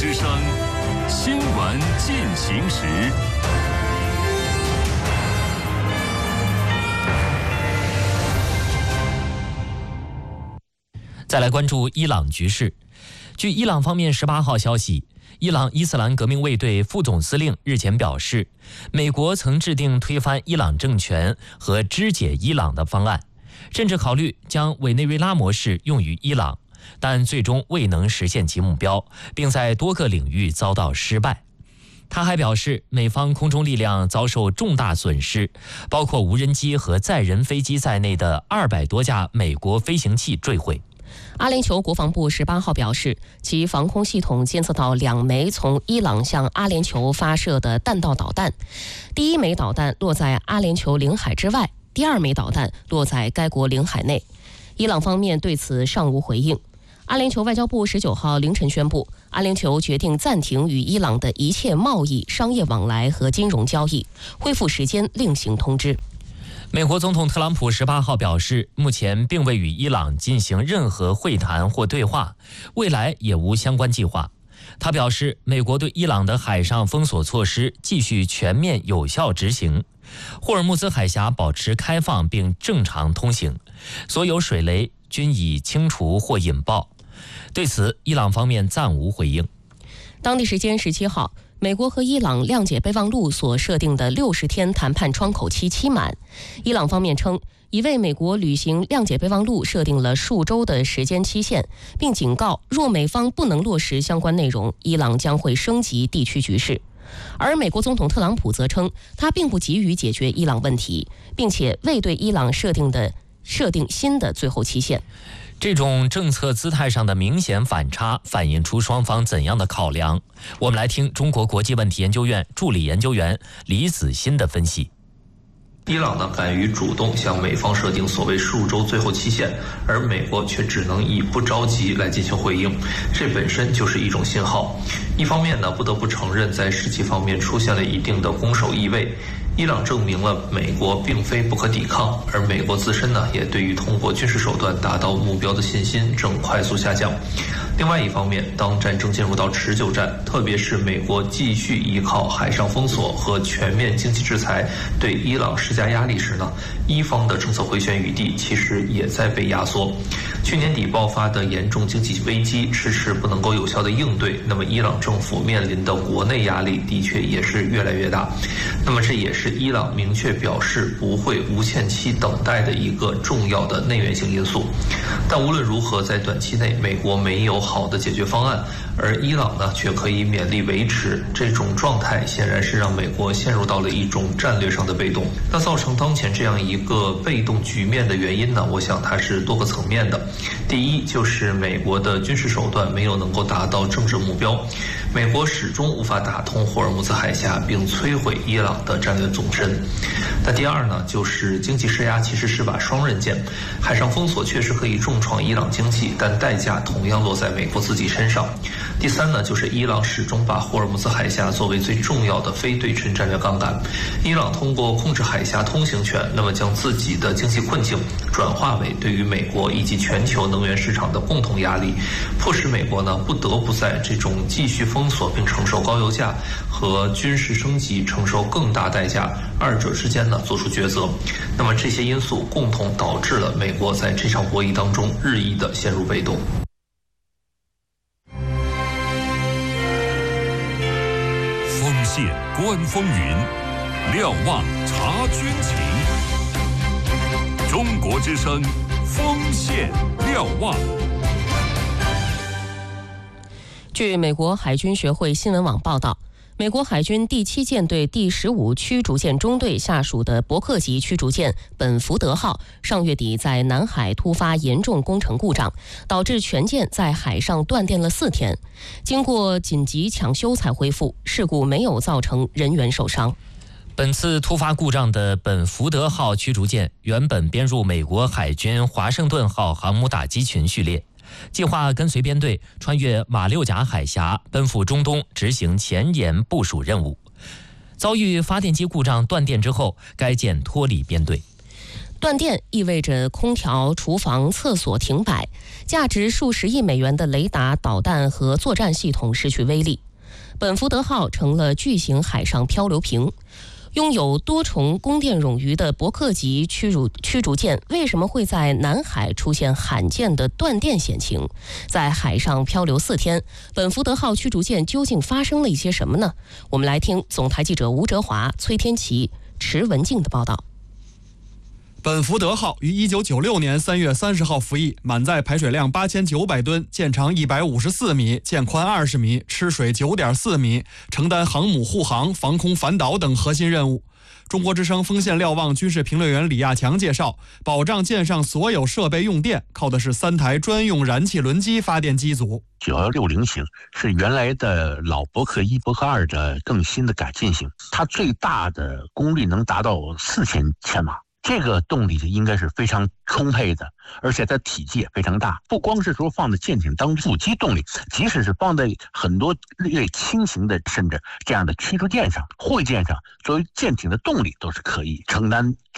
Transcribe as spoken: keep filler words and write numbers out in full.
之声新闻进行时。再来关注伊朗局势。据伊朗方面十八号消息，伊朗伊斯兰革命卫队副总司令日前表示，美国曾制定推翻伊朗政权和肢解伊朗的方案，甚至考虑将委内瑞拉模式用于伊朗，但最终未能实现其目标，并在多个领域遭到失败。他还表示，美方空中力量遭受重大损失，包括无人机和载人飞机在内的二百多架美国飞行器坠毁。 阿联酋国防部十八号表示，其防空系统监测到两枚从伊朗向阿联酋发射的弹道导弹，第一枚导弹落在阿联酋领海之外，第二枚导弹落在该国领海内。伊朗方面对此尚无回应。阿联酋外交部十九号凌晨宣布，阿联酋决定暂停与伊朗的一切贸易、商业往来和金融交易，恢复时间另行通知。 美国总统特朗普十八号表示，目前并未与伊朗进行任何会谈或对话，未来也无相关计划。他表示，美国对伊朗的海上封锁措施继续全面有效执行，霍尔木兹海峡保持开放并正常通行，所有水雷均已清除或引爆。对此，伊朗方面暂无回应。 当地时间十七号，美国和伊朗谅解备忘录所设定的六十天谈判窗口期期满，伊朗方面称已为美国履行谅解备忘录设定了数周的时间期限，并警告若美方不能落实相关内容，伊朗将会升级地区局势。而美国总统特朗普则称，他并不急于解决伊朗问题，并且未对伊朗设定的设定新的最后期限。 这种政策姿态上的明显反差，反映出双方怎样的考量？我们来听中国国际问题研究院助理研究员李子欣的分析。 伊朗呢敢于主动向美方设定所谓数周最后期限，而美国却只能以不着急来进行回应，这本身就是一种信号。一方面呢，不得不承认在士气方面出现了一定的攻守意味。伊朗证明了美国并非不可抵抗，而美国自身呢，也对于通过军事手段达到目标的信心正快速下降。另外一方面，当战争进入到持久战，特别是美国继续依靠海上封锁和全面经济制裁对伊朗施加压力时呢，伊方的政策回旋余地其实也在被压缩。去年底爆发的严重经济危机迟迟不能够有效的应对，那么伊朗政府面临的国内压力的确也是越来越大。那么这也是伊朗明确表示不会无限期等待的一个重要的内源性因素。但无论如何，在短期内美国没有好的解决方案，而伊朗呢却可以勉力维持，这种状态显然是让美国陷入到了一种战略上的被动。那造成当前这样一个被动局面的原因呢，我想它是多个层面的。第一，就是美国的军事手段没有能够达到政治目标，美国始终无法打通霍尔木兹海峡并摧毁伊朗的战略纵深。那第二呢，就是经济施压其实是把双刃剑，海上封锁确实可以重创伊朗经济，但代价同样落在美国自己身上。第三呢，就是伊朗始终把霍尔木兹海峡作为最重要的非对称战略杠杆。伊朗通过控制海峡通行权，那么将自己的经济困境转化为对于美国以及全球能源市场的共同压力，迫使美国呢不得不在这种继续封锁并承受高油价和军事升级承受更大代价二者之间呢做出抉择。那么这些因素共同导致了美国在这场博弈当中日益的陷入被动。 锋线观风云，瞭望察军情。中国之声，锋线瞭望。 据美国海军学会新闻网报道，美国海军第七舰队第十五驱逐舰中队下属的伯克级驱逐舰本福德号上月底在南海突发严重工程故障，导致全舰在海上断电了四天，经过紧急抢修才恢复，事故没有造成人员受伤。 本次突发故障的本福德号驱逐舰原本编入美国海军华盛顿号航母打击群序列，计划跟随编队穿越马六甲海峡，奔赴中东执行前沿部署任务。遭遇发电机故障断电之后，该舰脱离编队。 断电意味着空调、厨房、厕所停摆，价值数十亿美元的雷达、导弹和作战系统失去威力。本福德号成了巨型海上漂流瓶。拥有多重供电冗余的伯克级驱逐驱逐舰为什么会在南海出现罕见的断电险情？在海上漂流四天，本福德号驱逐舰究竟发生了一些什么呢？我们来听总台记者吴哲华、崔天琪、池文静的报道。 本福德号于一九九六年三月三十号服役，满载排水量八千九百吨，舰长一百五十四米，舰宽二十米，吃水九点四米，承担航母护航、防空反导等核心任务。中国之声丰县瞭望军事评论员李亚强介绍，保障舰上所有设备用电，靠的是三台专用燃气轮机发电机组。 九幺六零型是原来的老伯克一、伯克二的更新的改进型，它最大的功率能达到四千千瓦。这个动力应该是非常充沛的，而且它体积也非常大，不光是说放在舰艇当副机动力，即使是放在很多略轻型的甚至这样的驱逐舰上、护卫舰上，作为舰艇的动力都是可以承担